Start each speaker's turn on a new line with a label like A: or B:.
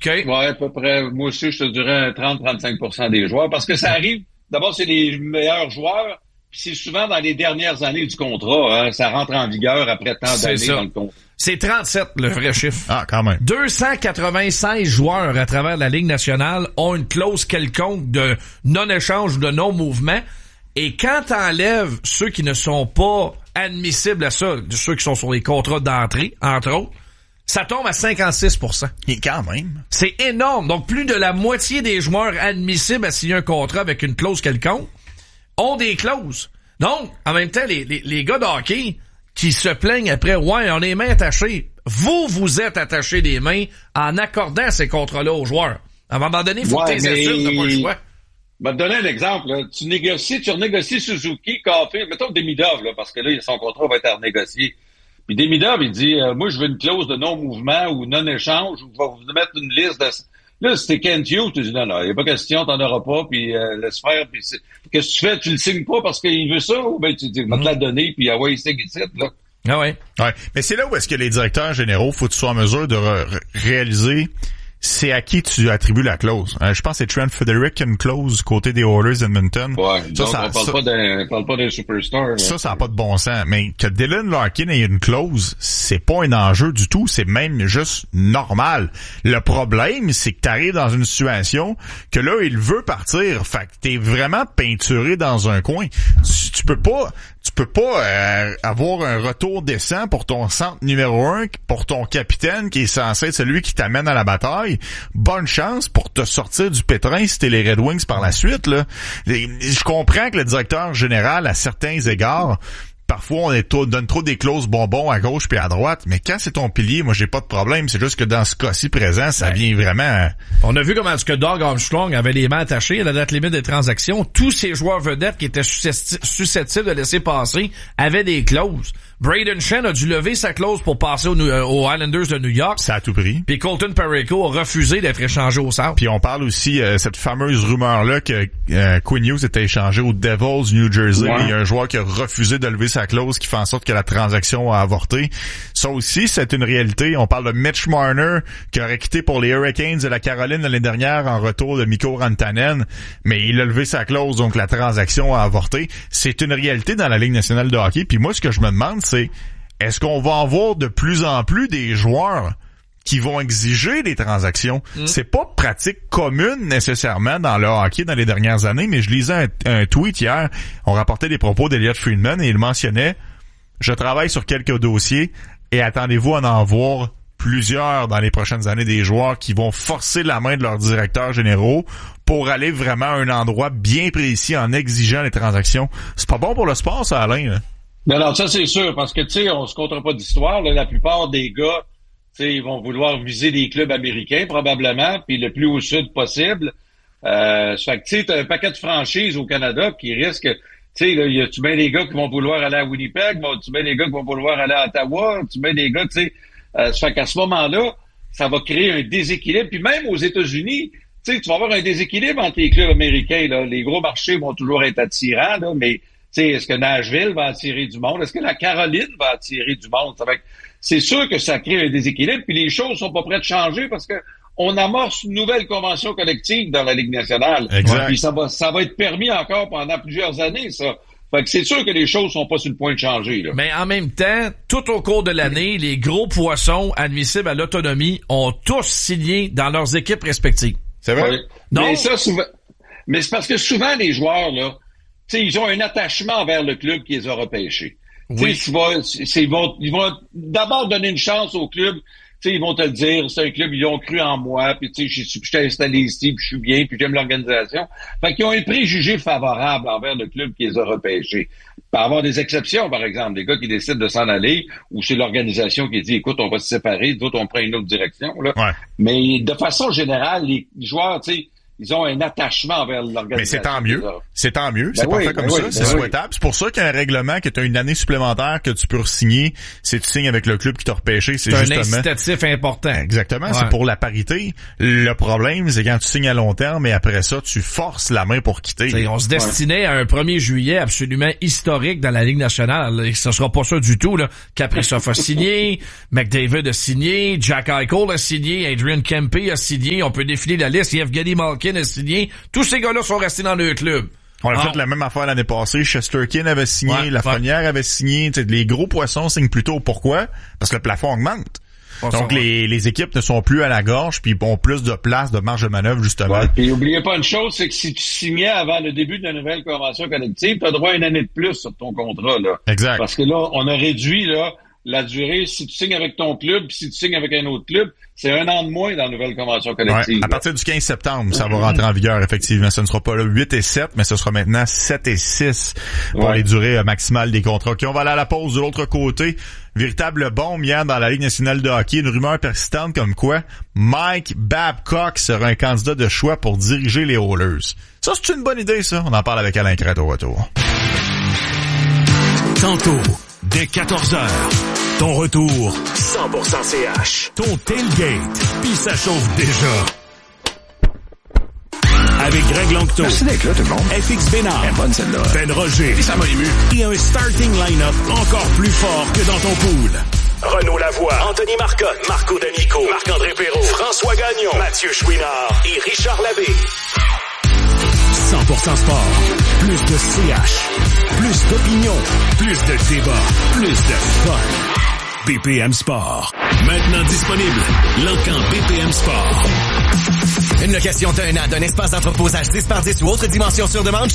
A: OK.
B: Ouais, à peu près. Moi aussi, je te dirais 30-35% des joueurs. Parce que ça arrive, d'abord, c'est les meilleurs joueurs, puis c'est souvent dans les dernières années du contrat. Hein, ça rentre en vigueur après tant d'années dans le contrat.
A: C'est 37, le vrai chiffre.
C: Ah, quand même.
A: 296 joueurs à travers la Ligue nationale ont une clause quelconque de non-échange ou de non-mouvement. Et quand t'enlèves ceux qui ne sont pas admissibles à ça, ceux qui sont sur les contrats d'entrée, entre autres, ça tombe à 56%.
C: Et quand même.
A: C'est énorme. Donc, plus de la moitié des joueurs admissibles à signer un contrat avec une clause quelconque ont des clauses. Donc, en même temps, les gars de hockey qui se plaignent après, ouais, on a les mains attachées. Vous êtes attachés des mains en accordant ces contrats-là aux joueurs. À un moment donné, il faut que tu les assumes, t'as pas le choix.
B: Je vais te donner un exemple. Là. Tu renégocies Suzuki, Caulfield, mettons Demidov, là, parce que là, son contrat va être renégocié. Puis Demidov, il dit, moi, je veux une clause de non-mouvement ou non-échange, ou je vais vous mettre une liste de... Là, c'était Kent Hughes, tu dis, non, il n'y a pas question, t'en auras pas, puis laisse faire, puis qu'est-ce que tu fais? Tu le signes pas parce qu'il veut ça, ou ben tu dis, va te la donner, puis il signe ici, là.
A: Ah ouais.
C: Ouais. Mais c'est là où est-ce que les directeurs généraux, faut que tu sois en mesure de réaliser c'est à qui tu attribues la clause. Je pense que c'est Trent Frederick qui a une clause côté des Oilers d'Edmonton.
B: Ouais, donc on parle pas d'un superstar. Là.
C: Ça n'a pas de bon sens. Mais que Dylan Larkin ait une clause, c'est pas un enjeu du tout. C'est même juste normal. Le problème, c'est que t'arrives dans une situation que là, il veut partir. Fait que t'es vraiment peinturé dans un coin. Tu peux pas avoir un retour décent pour ton centre numéro 1, pour ton capitaine qui est censé être celui qui t'amène à la bataille. Bonne chance pour te sortir du pétrin si t'es les Red Wings par la suite, là. Je comprends que le directeur général, à certains égards, parfois, on donne trop des clauses bonbons à gauche puis à droite, mais quand c'est ton pilier, moi, j'ai pas de problème. C'est juste que dans ce cas-ci présent, ça vient vraiment...
A: On a vu comment est-ce que Doug Armstrong avait les mains attachées à la date limite des transactions. Tous ces joueurs vedettes qui étaient susceptibles de laisser passer avaient des clauses. Braden Shen a dû lever sa clause pour passer aux Islanders de New York.
C: Ça a tout pris.
A: Puis Colton Parayko a refusé d'être échangé au Centre.
C: Puis on parle aussi cette fameuse rumeur-là que Quinn Hughes était échangé aux Devils New Jersey. Ouais. Il y a un joueur qui a refusé de lever sa clause qui fait en sorte que la transaction a avorté. Ça aussi, c'est une réalité. On parle de Mitch Marner qui aurait quitté pour les Hurricanes de la Caroline l'année dernière en retour de Mikko Rantanen, mais il a levé sa clause, donc la transaction a avorté. C'est une réalité dans la Ligue nationale de hockey. Puis moi, ce que je me demande, c'est est-ce qu'on va en voir de plus en plus des joueurs qui vont exiger des transactions? C'est pas pratique commune nécessairement dans le hockey dans les dernières années, mais je lisais un tweet hier, on rapportait des propos d'Elliott Friedman et il mentionnait « Je travaille sur quelques dossiers et attendez-vous à en voir plusieurs dans les prochaines années des joueurs qui vont forcer la main de leurs directeurs généraux pour aller vraiment à un endroit bien précis en exigeant les transactions. » C'est pas bon pour le sport, ça, Alain, là.
B: Non, ça c'est sûr, parce que tu sais, on se comptera pas d'histoire. Là, la plupart des gars, tu sais, ils vont vouloir viser des clubs américains probablement, puis le plus au sud possible. Ça fait que tu sais, t'as un paquet de franchises au Canada qui risquent. Tu sais, là, y a-tu bien des gars qui vont vouloir aller à Winnipeg, tu bien des gars qui vont vouloir aller à Ottawa, tu bien des gars, tu sais. Ça fait qu'à ce moment-là, ça va créer un déséquilibre. Puis même aux États-Unis, tu sais, tu vas avoir un déséquilibre entre les clubs américains. Là. Les gros marchés vont toujours être attirants, là, mais t'sais, est-ce que Nashville va attirer du monde? Est-ce que la Caroline va attirer du monde? C'est sûr que ça crée un déséquilibre, puis les choses sont pas prêtes de changer parce que on amorce une nouvelle convention collective dans la Ligue nationale.
C: Exact.
B: Puis ça va être permis encore pendant plusieurs années, ça. Fait que c'est sûr que les choses sont pas sur le point de changer, là.
A: Mais en même temps, tout au cours de l'année, les gros poissons admissibles à l'autonomie ont tous signé dans leurs équipes respectives.
C: C'est vrai?
B: Oui. Donc, mais c'est parce que souvent, les joueurs, là, t'sais, ils ont un attachement envers le club qui les a repêchés. Oui. Ils vont d'abord donner une chance au club. Ils vont te le dire, c'est un club, ils ont cru en moi, puis je suis installé ici, puis je suis bien, puis j'aime l'organisation. Fait qu'ils ont un préjugé favorable envers le club qui les a repêchés. Il peut y avoir des exceptions, par exemple, des gars qui décident de s'en aller, ou c'est l'organisation qui dit, écoute, on va se séparer, d'autres on prend une autre direction. Là.
C: Ouais.
B: Mais de façon générale, les joueurs, ils ont un attachement envers l'organisation.
C: Mais c'est tant mieux. C'est tant mieux. C'est
B: oui,
C: parfait comme ça. C'est souhaitable. C'est pour ça qu'il y a un règlement que tu as une année supplémentaire que tu peux signer. C'est tu signes avec le club qui t'a repêché. C'est justement
A: un incitatif important.
C: Exactement.
A: Ouais.
C: C'est pour la parité. Le problème, c'est quand tu signes à long terme et après ça, tu forces la main pour quitter.
A: T'sais, on se destinait à un 1er juillet absolument historique dans la Ligue nationale. Et ce sera pas ça du tout, là. Kaprizov a signé, McDavid a signé, Jack Eichel a signé, Adrian Kempe a signé. On peut défiler la liste. Evgeny Malkin a signé. Tous ces gars-là sont restés dans le club.
C: On a fait la même affaire l'année passée. Shesterkin avait signé, Lafrenière avait signé. T'sais, les gros poissons signent plutôt. Pourquoi? Parce que le plafond augmente. Donc, les équipes ne sont plus à la gorge puis ont plus de place, de marge de manœuvre, justement.
B: Ouais, puis oubliez pas une chose, c'est que si tu signais avant le début de la nouvelle convention collective, tu as droit à une année de plus sur ton contrat, là.
C: Exact.
B: Parce que là, on a réduit, là, la durée. Si tu signes avec ton club, puis si tu signes avec un autre club, c'est 1 an de moins dans la nouvelle convention collective.
C: Ouais, à partir du 15 septembre, ça va rentrer en vigueur, effectivement. Ce ne sera pas là 8 et 7, mais ce sera maintenant 7 et 6 pour les durées maximales des contrats. OK, on va aller à la pause de l'autre côté. Véritable bombe hier dans la Ligue nationale de hockey. Une rumeur persistante comme quoi Mike Babcock sera un candidat de choix pour diriger les Oilers. Ça, c'est une bonne idée, ça. On en parle avec Alain Crête au retour.
D: Tantôt, dès 14h, ton retour 100% CH. Ton tailgate, puis ça chauffe déjà. Avec Greg Langto.
E: Merci d'être là, tout le monde.
D: FX Bénard.
E: Bonne celle-là.
D: Ben Roger.
E: Et ça m'a ému.
D: Et un starting line-up encore plus fort que dans ton pool. Renaud Lavoie, Anthony Marcotte, Marco D'Amico, Marc-André Perrault, François Gagnon, Mathieu Chouinard et Richard Labbé. 100% sport. Plus de CH. Plus d'opinion. Plus de débat. Plus de fun. BPM Sport. Maintenant disponible. L'encan BPM Sport.
F: Une location d'un an d'un espace d'entreposage 10 par 10 ou autre dimension sur demande.